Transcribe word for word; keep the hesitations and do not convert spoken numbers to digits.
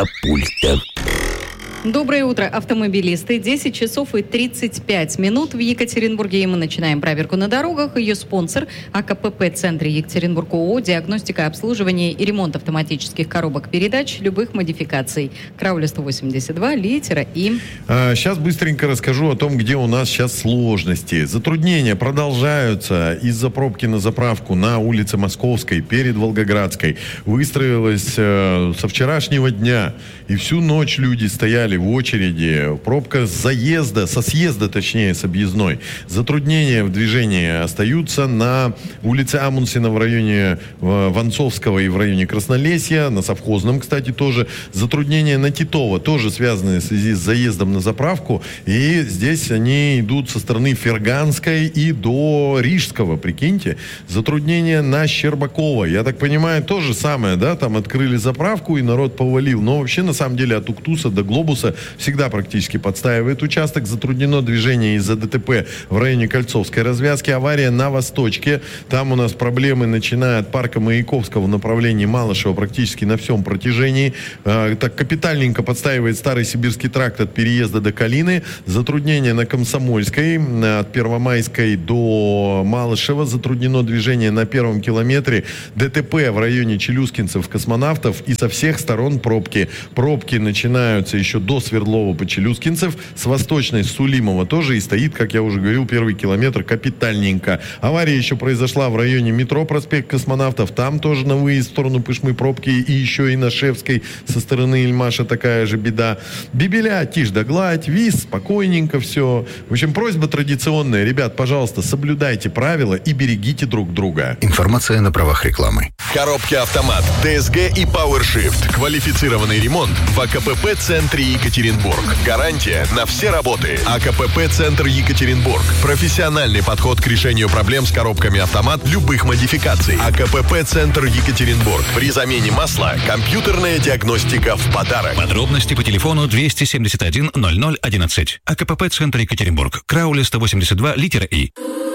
Катапульта. Доброе утро, автомобилисты. десять часов и тридцать пять минут в Екатеринбурге. И мы начинаем проверку на дорогах. Ее спонсор АКПП-центр Екатеринбург ООО. Диагностика, обслуживание и ремонт автоматических коробок передач любых модификаций. Крауля сто восемьдесят два, литера И. А, сейчас быстренько расскажу о том, где у нас сейчас сложности. Затруднения продолжаются из-за пробки на заправку на улице Московской перед Волгоградской. Выстроилась э, со вчерашнего дня. И всю ночь люди стояли в очереди. Пробка с заезда, со съезда, точнее, с объездной. Затруднения в движении остаются на улице Амундсена в районе Вонцовского и в районе Краснолесья. На Совхозном, кстати, тоже. Затруднения на Титова тоже связаны в связи с заездом на заправку. И здесь они идут со стороны Ферганской и до Рижского, прикиньте. Затруднения на Щербакова. Я так понимаю, то же самое, да? Там открыли заправку и народ повалил. Но вообще, на самом деле, от Уктуса до Глобуса всегда практически подстаивает участок. Затруднено движение из-за ДТП в районе Кольцовской развязки. Авария на Восточке. Там у нас проблемы, начиная от парка Маяковского в направлении Малышева практически на всем протяжении. Э, так капитальненько подстаивает Старый Сибирский тракт от переезда до Калины. Затруднение на Комсомольской от Первомайской до Малышева. Затруднено движение на первом километре. ДТП в районе Челюскинцев, Космонавтов. И со всех сторон пробки. Пробки начинаются еще до Свердлова по Челюскинцев, с Восточной, с Сулимова тоже, и стоит, как я уже говорил, первый километр капитальненько. Авария еще произошла в районе метро проспект Космонавтов, там тоже на выезд в сторону Пышмы пробки, и еще и на Шевской со стороны Ильмаша такая же беда. Бибеля, тишь да гладь, виз, спокойненько все. В общем, просьба традиционная. Ребят, пожалуйста, соблюдайте правила и берегите друг друга. Информация на правах рекламы. Коробки «Автомат», ДСГ и PowerShift. Квалифицированный ремонт в АКПП-центре Екатеринбург. Гарантия на все работы. АКПП-центр Екатеринбург. Профессиональный подход к решению проблем с коробками «Автомат» любых модификаций. АКПП-центр Екатеринбург. При замене масла компьютерная диагностика в подарок. Подробности по телефону двести семьдесят один ноль ноль одиннадцать. АКПП-центр Екатеринбург. Крауля сто восемьдесят два, литера И.